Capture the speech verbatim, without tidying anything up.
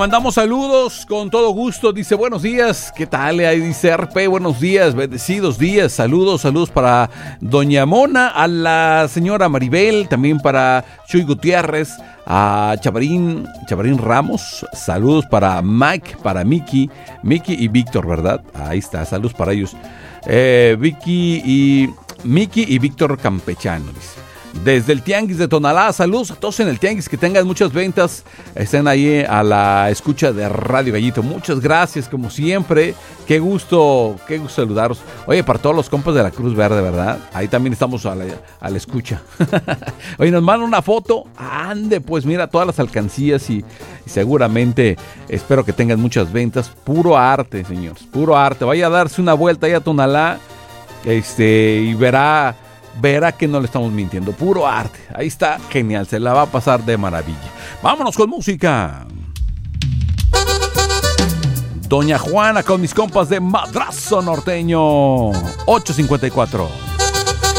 mandamos saludos con todo gusto. Dice, buenos días, ¿qué tal? Ahí dice R P, buenos días, bendecidos días. Saludos, saludos para Doña Mona, a la señora Maribel, también para Chuy Gutiérrez, a Chavarín, Chavarín Ramos. Saludos para Mike, para Miki, Miki y Víctor, ¿verdad? Ahí está, saludos para ellos. Eh, Vicky y Miki y Víctor Campechano, dice. Desde el Tianguis de Tonalá, saludos a todos en el Tianguis, que tengan muchas ventas, estén ahí a la escucha de Radio Gallito. Muchas gracias, como siempre, qué gusto, qué gusto saludaros. Oye, para todos los compas de la Cruz Verde, ¿verdad? Ahí también estamos a la, a la escucha. Oye, nos mandan una foto, ande, pues mira, todas las alcancías y, y seguramente espero que tengan muchas ventas. Puro arte, señores, puro arte. Vaya a darse una vuelta ahí a Tonalá, este, y verá... Verá que no le estamos mintiendo, puro arte. Ahí está, genial, se la va a pasar de maravilla. Vámonos con música. Doña Juana con mis compas de Madrazo Norteño. ocho cincuenta y cuatro.